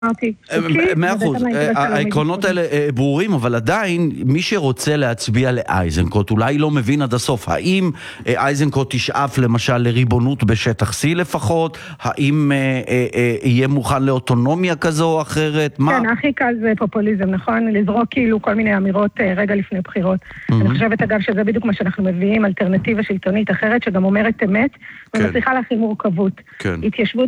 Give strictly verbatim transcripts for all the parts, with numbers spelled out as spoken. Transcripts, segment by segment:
מאה אחוז, העקרונות האלה ברורים, אבל עדיין מי שרוצה להצביע לאייזנקוט אולי לא מבין עד הסוף, האם אייזנקוט תשאף למשל לריבונות בשטח C לפחות, האם יהיה מוכן לאוטונומיה כזו או אחרת, מה? כן, הכי קל זה פופוליזם, נכון? לזרוק כאילו כל מיני אמירות רגע לפני בחירות. אני חושבת אגב שזה בדיוק מה שאנחנו מביאים, אלטרנטיבה שלטונית אחרת שגם אומרת אמת, ומצליחה להכין מורכבות. התיישבות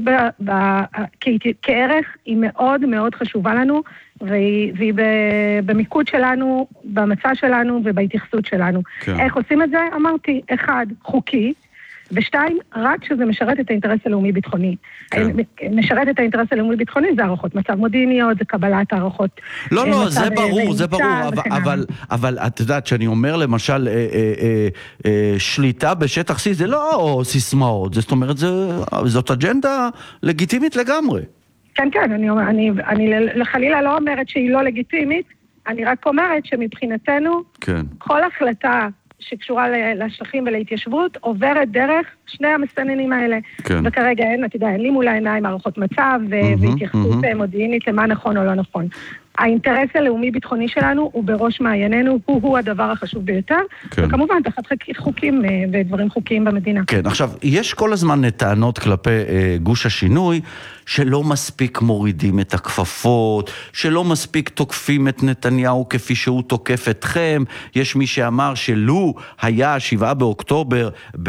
כערך היא מאוד מאוד חשובה לנו, והיא, והיא במיקוד שלנו, במצע שלנו ובהתייחסות שלנו. כן. איך עושים את זה? אמרתי, אחד, חוקי, ושתיים, רק שזה משרת את האינטרס הלאומי-ביטחוני. כן. משרת את האינטרס הלאומי-ביטחוני, זה הערכות מצב מודיעיניות, זה קבלת הערכות. לא, לא, זה ברור, זה ברור, אבל, אבל, אבל את יודעת, שאני אומר למשל, אה, אה, אה, שליטה בשטח C, זה לא סיסמאות, זאת אומרת, זה, זאת אג'נדה לגיטימית לגמרי. כן, כן, אני, אני, אני לחלילה לא אומרת שהיא לא לגיטימית, אני רק אומרת שמבחינתנו, כן. כל החלטה שקשורה לשטחים ולהתיישבות, עוברת דרך שני המסתננים האלה. כן. וכרגע אין, אתה יודע, אין לי מול העיניים מערכות מצב, mm-hmm, והתייחסות mm-hmm. מודיעינית למה נכון או לא נכון. האינטרס הלאומי-ביטחוני שלנו הוא בראש מעיינינו, הוא-הוא הדבר החשוב ביותר, כן. וכמובן, תחת חוקים ודברים חוקיים במדינה. כן, עכשיו, יש כל הזמן טענות כלפי אה, גוש השינוי, שלא מספיק מורידים את הכפפות, שלא מספיק תוקפים את נתניהו כפי שהוא תוקף אתכם. יש מי שאמר שלו היה שבעה באוקטובר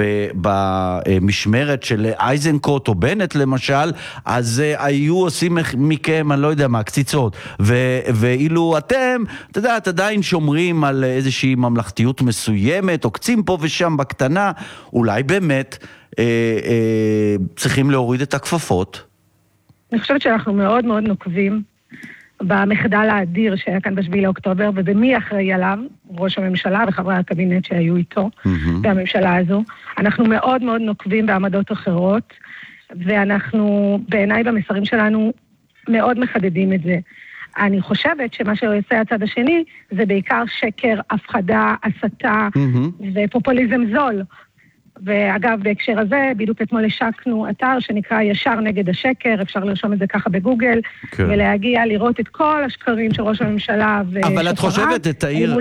במשמרת של אייזנקוט או בנט למשל, אז אה, היו עושים מכם, אני לא יודע מה, קציצות. ו... ואילו אתם, אתה יודע, את עדיין שומרים על איזושהי ממלכתיות מסוימת, עוקצים פה ושם בקטנה, אולי באמת אה, אה, צריכים להוריד את הכפפות. אני חושבת שאנחנו מאוד מאוד נוקבים במחדל האדיר שהיה כאן בשביעי לאוקטובר, ובמי אחראי עליו, ראש הממשלה וחברי הקבינט שהיו איתו, mm-hmm. והממשלה הזו. אנחנו מאוד מאוד נוקבים בעמדות אחרות, ואנחנו בעיניי במסרים שלנו מאוד מחדדים את זה. אני חושבת שמה שעושה הצד השני זה בעיקר שקר, הפחדה, הסתה mm-hmm. ופופוליזם זול. ואגב, בהקשר הזה, בדיוק אתמול השקנו אתר שנקרא ישר נגד השקר, אפשר לרשום את זה ככה בגוגל, כן. ולהגיע לראות את כל השקרים של ראש הממשלה ושופריו. אבל את חושבת, תאיר,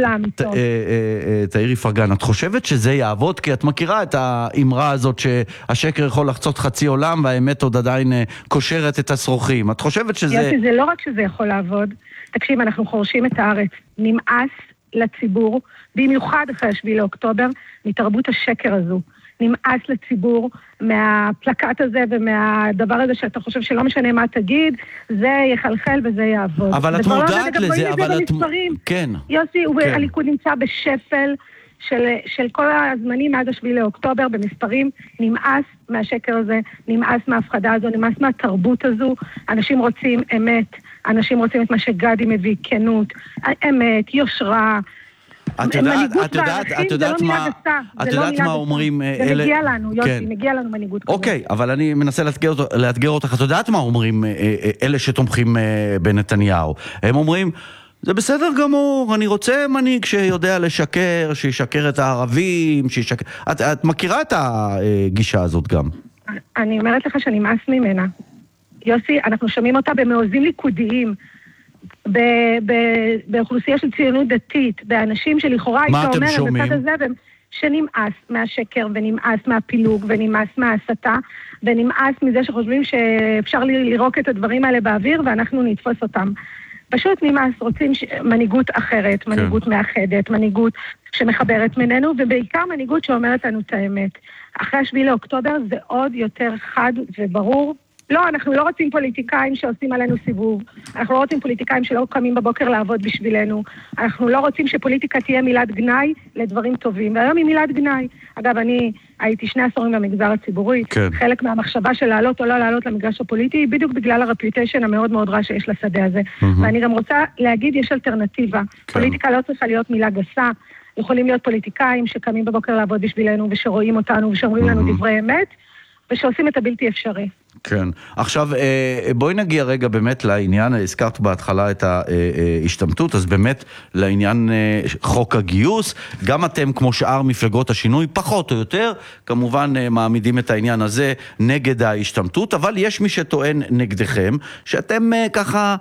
תאיר יפרגן, את חושבת שזה יעבוד? כי את מכירה את האמרה הזאת שהשקר יכול לחצות חצי עולם, והאמת עוד עדיין קושרת את השרוכים. את חושבת שזה... יוסי, זה לא רק שזה יכול לעבוד. תקשיב, אנחנו חורשים את הארץ. נמאס לציבור, במיוחד אחרי השביעי לאוקטובר, מתרבות השקר הזו. נמאס לציבור מהפלקט הזה ומהדבר הזה שאתה חושב שלא משנה מה תגיד, זה יחלחל וזה יעבוד. אבל את מודעת לזה, אבל את... כן. יוסי, הליכוד נמצא בשפל של, של כל הזמנים מאז השביעי לאוקטובר, במספרים, נמאס מהשקר הזה, נמאס מההפחדה הזו, נמאס מהתרבות הזו, אנשים רוצים אמת, אנשים רוצים את מה שגדי מביא, כנות, אמת, יושרה, את יודעת, את יודעת, את יודעת מה, את יודעת מה אומרים אלה... זה מגיע לנו, יוסי, מגיע לנו מנהיגות כזאת. אוקיי, אבל אני מנסה לאתגר אותך, את יודעת מה אומרים אלה שתומכים בנתניהו? הם אומרים, זה בסדר גמור, אני רוצה מנהיג שיודע לשקר, שישקר את הערבים, שישקר... את, את מכירה את הגישה הזאת גם? אני אומרת לך שאני מאס ממנה. יוסי, אנחנו שומעים אותה במעוזים ליכודיים, באוכלוסייה של ציונות דתית, באנשים שלכאורה מה אתם שומעים? שנמאס מהשקר ונמאס מהפילוג ונמאס מההסתה ונמאס מזה שחושבים שאפשר לירוק את הדברים האלה באוויר ואנחנו נתפוס אותם. פשוט נמאס, רוצים מנהיגות אחרת, מנהיגות מאחדת, מנהיגות שמחברת ממנו, ובעיקר מנהיגות שאומרת לנו את האמת. אחרי השביעי לאוקטובר זה עוד יותר חד וברור. לא, אנחנו לא רוצים פוליטיקאים שעושים עלינו סיבוב, אנחנו לא רוצים פוליטיקאים שלא קמים בבוקר לעבוד בשבילנו, אנחנו לא רוצים שפוליטיקה תהיה מילת גנאי לדברים טובים, והיום היא מילת גנאי. אגב, אני הייתי שני עשורים במגזר הציבורי, כן. חלק מהמחשבה של לעלות או לא לעלות למגרש הפוליטי, בדיוק בגלל הרפיוטיישן המאוד מאוד רע שיש לשדה הזה. Mm-hmm. ואני גם רוצה להגיד, יש אלטרנטיבה. כן. פוליטיקה לא צריכה להיות מילה גסה, יכולים להיות פוליטיקאים שקמים בבוקר לעבוד בשבילנו, ושרואים אותנו, ושאומרים mm-hmm. לנו דברי אמת, ושעושים את הבלתי אפשרי. כן. עכשיו, בואי נגיע רגע באמת לעניין, הזכרת בהתחלה את ההשתמטות, אז באמת לעניין חוק הגיוס, גם אתם כמו שאר מפלגות השינוי, פחות או יותר, כמובן מעמידים את העניין הזה נגד ההשתמטות, אבל יש מי שטוען נגדכם, שאתם ככה